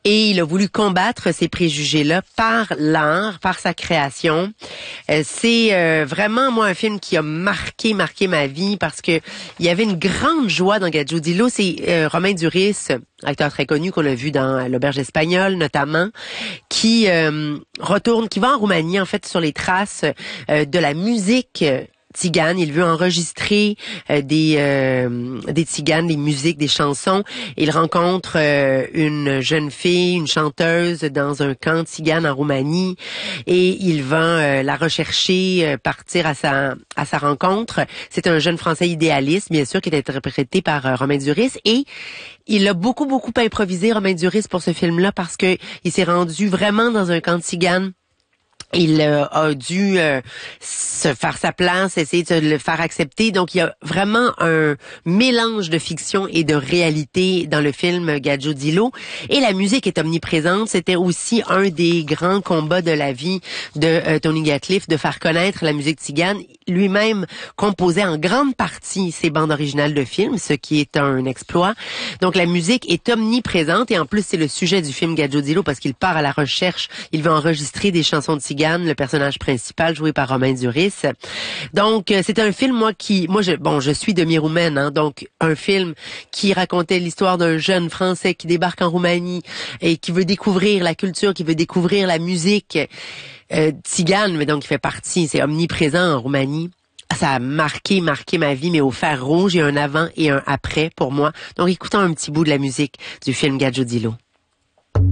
Et il a voulu combattre ces préjugés-là par l'art, par sa création. C'est vraiment, moi, un film qui a marqué ma vie parce que il y avait une grande joie dans Gadjo Dilo. C'est Romain Duris, acteur très connu qu'on a vu dans L'Auberge espagnole notamment, qui qui va en Roumanie, en fait, sur les traces de la musique tzigane. Il veut enregistrer des tziganes, des musiques, des chansons. Il rencontre une jeune fille, une chanteuse dans un camp tzigane en Roumanie et il va la rechercher, partir à sa rencontre. C'est un jeune Français idéaliste, bien sûr, qui est interprété par Romain Duris et il a beaucoup improvisé, Romain Duris, pour ce film-là parce que il s'est rendu vraiment dans un camp tzigane. Il a dû se faire sa place, essayer de le faire accepter. Donc, il y a vraiment un mélange de fiction et de réalité dans le film Gadjo Dilo. Et la musique est omniprésente. C'était aussi un des grands combats de la vie de Tony Gatliff, de faire connaître la musique tzigane. Lui-même composait en grande partie ses bandes originales de films, ce qui est un exploit. Donc, la musique est omniprésente. Et en plus, c'est le sujet du film Gadjo Dilo parce qu'il part à la recherche. Il veut enregistrer des chansons de tzigane, le personnage principal joué par Romain Duris. Donc c'est un film je suis demi-roumaine, hein, donc un film qui racontait l'histoire d'un jeune Français qui débarque en Roumanie et qui veut découvrir la culture, qui veut découvrir la musique tzigane, mais donc il fait partie, c'est omniprésent en Roumanie. Ça a marqué ma vie, mais au fer rouge, il y a un avant et un après pour moi. Donc écoutons un petit bout de la musique du film Gadjo Dilo.